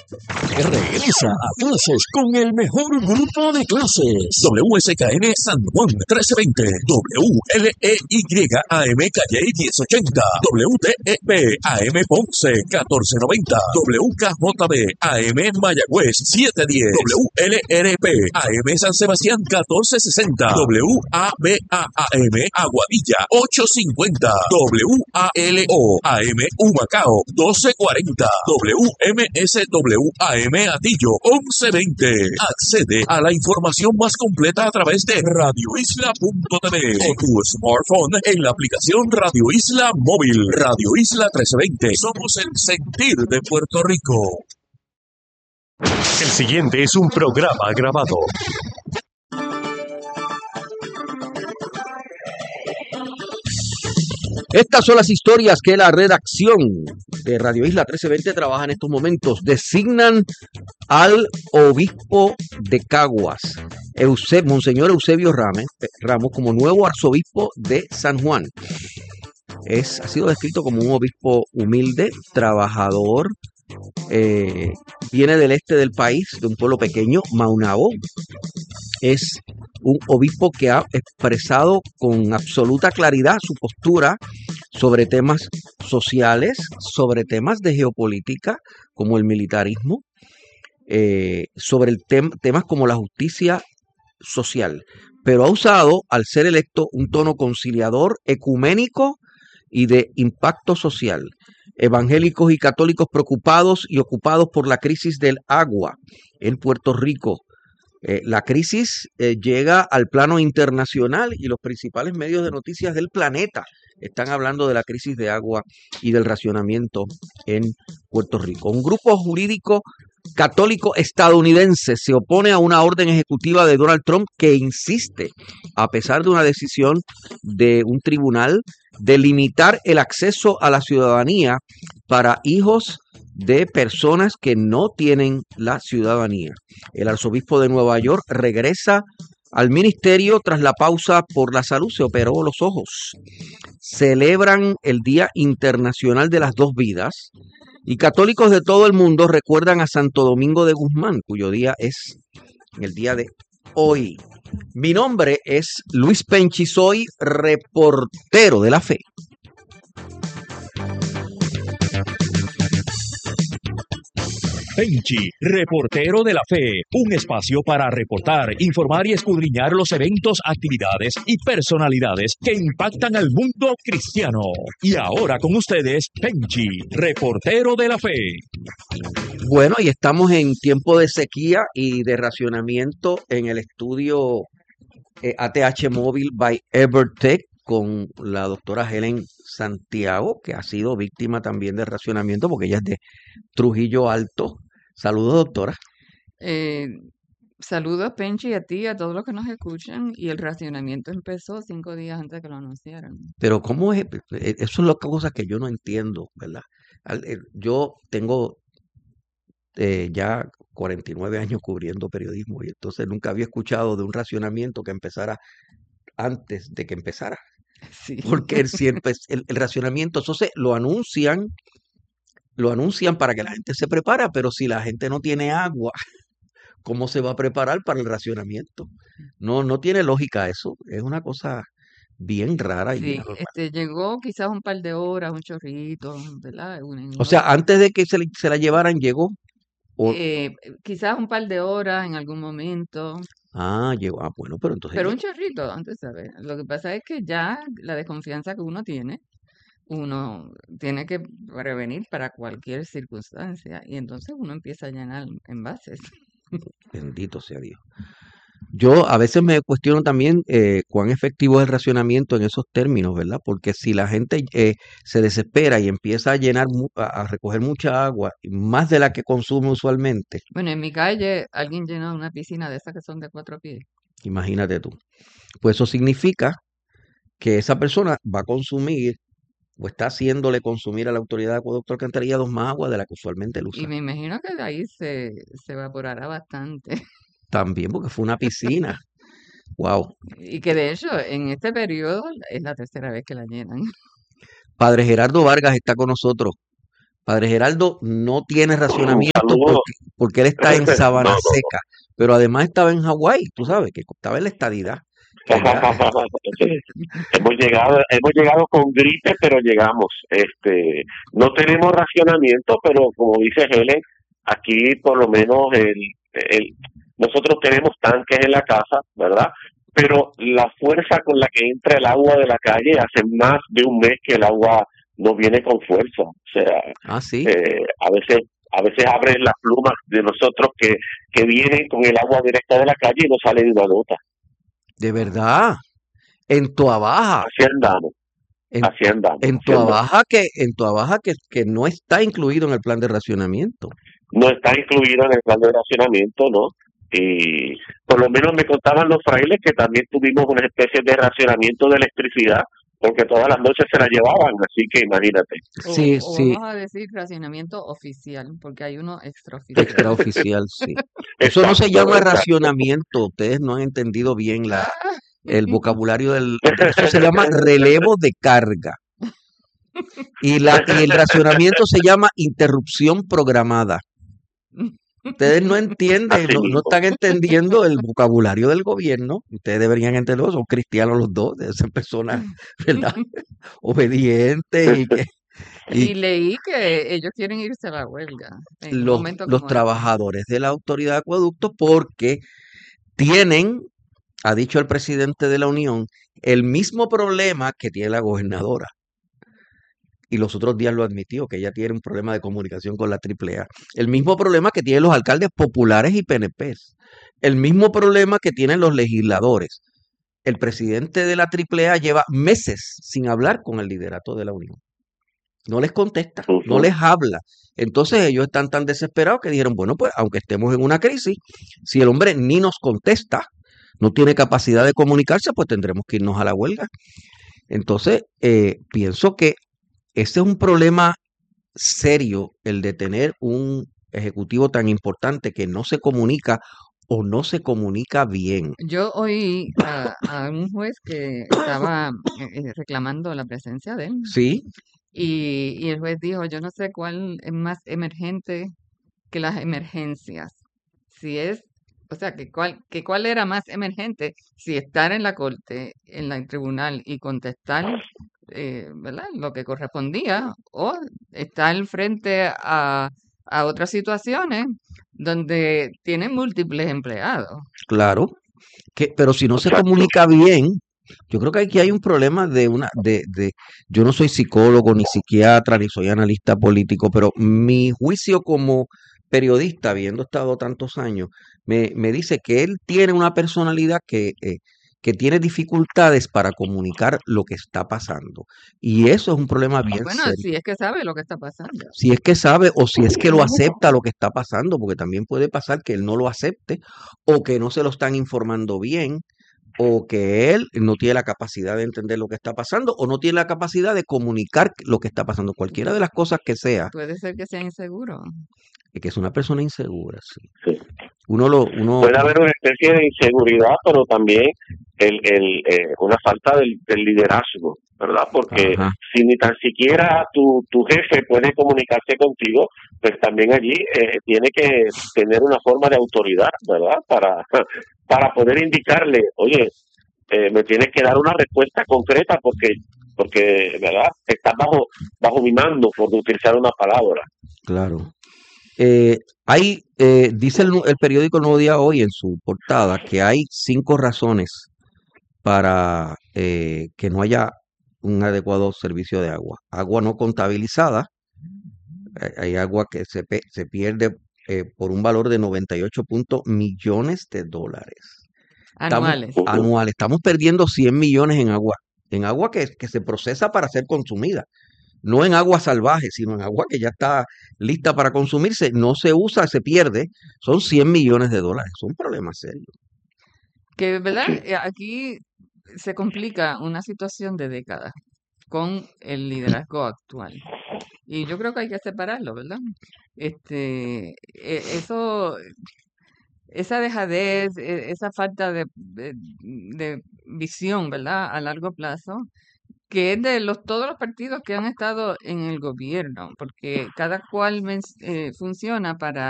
Regresa a clases con el mejor grupo de clases. WSKN San Juan 1320, WLEY AM Calle 1080, WTEP AM Ponce 1490, WKJB AM Mayagüez 710, WLRP AM San Sebastián 1460, WABA-AM Aguadilla 850, WALO AM Humacao 1240, WMSW AM Atillo 1120. Accede a la información más completa a través de radioisla.tv o tu smartphone en la aplicación Radio Isla Móvil. Radio Isla 1320. Somos el sentir de Puerto Rico. El siguiente es un programa grabado. Estas son las historias que la redacción de Radio Isla 1320 trabaja en estos momentos. Designan al obispo de Caguas, Monseñor Eusebio Ramos, como nuevo arzobispo de San Juan. Ha sido descrito como un obispo humilde, trabajador, viene del este del país, de un pueblo pequeño, Maunabo. Es un obispo que ha expresado con absoluta claridad su postura sobre temas sociales, sobre temas de geopolítica, como el militarismo, sobre temas como la justicia social. Pero ha usado, al ser electo, un tono conciliador, ecuménico y de impacto social. Evangélicos y católicos preocupados y ocupados por la crisis del agua en Puerto Rico. La crisis llega al plano internacional y los principales medios de noticias del planeta están hablando de la crisis de agua y del racionamiento en Puerto Rico. Un grupo jurídico católico estadounidense se opone a una orden ejecutiva de Donald Trump que insiste, a pesar de una decisión de un tribunal, de limitar el acceso a la ciudadanía para hijos de personas que no tienen la ciudadanía. El arzobispo de Nueva York regresa al ministerio tras la pausa por la salud, se operó los ojos. Celebran el Día Internacional de las Dos Vidas y católicos de todo el mundo recuerdan a Santo Domingo de Guzmán, cuyo día es el día de hoy. Mi nombre es Luis Penchi, soy reportero de la fe. Penchi, reportero de la fe, un espacio para reportar, informar y escudriñar los eventos, actividades y personalidades que impactan al mundo cristiano. Y ahora con ustedes, Penchi, reportero de la fe. Bueno, y estamos en tiempo de sequía y de racionamiento en el estudio ATH Móvil by Evertech con la doctora Helen Santiago, que ha sido víctima también de racionamiento porque ella es de Trujillo Alto. Saludos, doctora. Saludos, Penchi, a ti, a todos los que nos escuchan. Y el racionamiento empezó 5 días antes de que lo anunciaran. Pero ¿cómo es? Eso es las cosas que yo no entiendo, ¿verdad? Yo tengo ya 49 años cubriendo periodismo y entonces nunca había escuchado de un racionamiento que empezara antes de que empezara. Sí. Porque el racionamiento, entonces lo anuncian para que la gente se prepara, pero si la gente no tiene agua, ¿cómo se va a preparar para el racionamiento? No tiene lógica eso, es una cosa bien rara y bien Sí, anormal. llegó quizás un par de horas, un chorrito, ¿verdad? O sea, antes de que se la llevaran llegó. Quizás un par de horas en algún momento. Llegó. Bueno, pero entonces. Pero un chorrito, antes, ¿sabes? Lo que pasa es que ya la desconfianza que uno tiene que prevenir para cualquier circunstancia. Y entonces uno empieza a llenar envases. Bendito sea Dios. Yo a veces me cuestiono también cuán efectivo es el racionamiento en esos términos, ¿verdad? Porque si la gente se desespera y empieza a llenar, a recoger mucha agua, más de la que consume usualmente, Bueno, en mi calle alguien llenó una piscina de esas que son de 4 pies. imagínate tú. Pues eso significa que esa persona va a consumir o está haciéndole consumir a la autoridad de acueducto alcantarillados más agua de la que usualmente él Y usa. me imagino que de ahí se evaporará bastante. También porque fue una piscina. Wow. Y que de hecho en este periodo es la tercera vez que la llenan. Padre Gerardo Vargas está con nosotros. Padre Geraldo no tiene Un racionamiento saludo. porque él está en Sabana No, no, Seca, pero además estaba en Hawái, tú sabes, que estaba en la estadidad, que allá, hemos llegado con gripe, pero llegamos. No tenemos racionamiento, pero como dice Helen, aquí por lo menos nosotros tenemos tanques en la casa, ¿verdad? Pero la fuerza con la que entra el agua de la calle hace más de un mes que el agua no viene con fuerza. O sea, sí, a veces abren las plumas de nosotros que vienen con el agua directa de la calle y no sale ni una gota. de verdad, en Toa Baja, Así andamos, en, así andamos, en así Toa andamos. Baja que no está incluido en el plan de racionamiento. No está incluido en el plan de racionamiento, ¿no? Y por lo menos me contaban los frailes que también tuvimos una especie de racionamiento de electricidad, porque todas las noches se la llevaban, así que imagínate. Sí, O sí, vamos a decir racionamiento oficial, porque hay uno extraoficial. extraoficial, sí. Eso no se llama racionamiento, ustedes no han entendido bien el vocabulario eso se llama relevo de carga. Y el racionamiento se llama interrupción programada. Ustedes no entienden, Así no mismo. están entendiendo el vocabulario del gobierno. Ustedes deberían entenderlo, son cristianos los dos, deben ser personas, ¿verdad? Obedientes Y y leí que ellos quieren irse a la huelga en un los, momento los como este. trabajadores de la autoridad de acueductos porque tienen, ha dicho el presidente de la Unión, el mismo problema que tiene la gobernadora. Y los otros días lo admitió, que ella tiene un problema de comunicación con la AAA. El mismo problema que tienen los alcaldes populares y PNPs. El mismo problema que tienen los legisladores. El presidente de la AAA lleva meses sin hablar con el liderato de la Unión. No les contesta, no les habla. Entonces ellos están tan desesperados que dijeron, bueno, pues aunque estemos en una crisis, si el hombre ni nos contesta, no tiene capacidad de comunicarse, pues tendremos que irnos a la huelga. Entonces, pienso que ese es un problema serio, el de tener un ejecutivo tan importante que no se comunica o no se comunica bien. Yo oí a un juez que estaba reclamando la presencia de él ¿Sí? y el juez dijo, yo no sé cuál es más emergente que las emergencias. Si es, o sea, que cuál era más emergente, si estar en la corte, en el tribunal y contestar, ¿verdad? Lo que correspondía, o estar frente a otras situaciones donde tienen múltiples empleados. Claro. Pero si no se comunica bien, yo creo que aquí hay un problema yo no soy psicólogo, ni psiquiatra, ni soy analista político, pero mi juicio como periodista, habiendo estado tantos años, me dice que él tiene una personalidad que tiene dificultades para comunicar lo que está pasando. Y eso es un problema bien Bueno, serio. si es que sabe lo que está pasando. Si es que sabe o si es que lo acepta lo que está pasando, porque también puede pasar que él no lo acepte o que no se lo están informando bien o que él no tiene la capacidad de entender lo que está pasando o no tiene la capacidad de comunicar lo que está pasando. Cualquiera de las cosas que sea, Puede ser que sea inseguro. que es una persona insegura, sí. Sí. Uno, Puede haber una especie de inseguridad, pero también una falta del liderazgo, ¿verdad? Porque ajá, si ni tan siquiera tu jefe puede comunicarse contigo, pues también allí tiene que tener una forma de autoridad, ¿verdad? Para poder indicarle, oye, me tienes que dar una respuesta concreta porque ¿verdad? Estás bajo mi mando, por utilizar una palabra. claro. Dice el periódico El Nuevo Día hoy en su portada que hay 5 razones para que no haya un adecuado servicio de agua. Agua no contabilizada, hay agua que se pierde por un valor de 98 millones de dólares. Anuales. Anuales. Estamos perdiendo 100 millones en agua que se procesa para ser consumida. No en agua salvaje, sino en agua que ya está lista para consumirse. No se usa, se pierde. Son 100 millones de dólares. Es un problema serio. Que, ¿verdad? Aquí se complica una situación de décadas con el liderazgo actual. Y yo creo que hay que separarlo, ¿verdad? Eso, esa dejadez, esa falta de visión, ¿verdad? A largo plazo, que es de todos los partidos que han estado en el gobierno, porque cada cual funciona para